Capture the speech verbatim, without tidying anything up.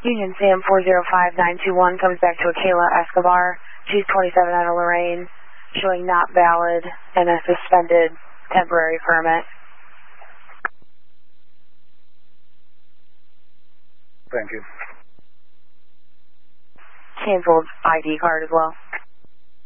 Union Sam four zero five nine two one comes back to Akela Escobar. She's twenty-seven out of Lorraine, showing not valid and a suspended temporary permit. Thank you. Canceled I D card as well.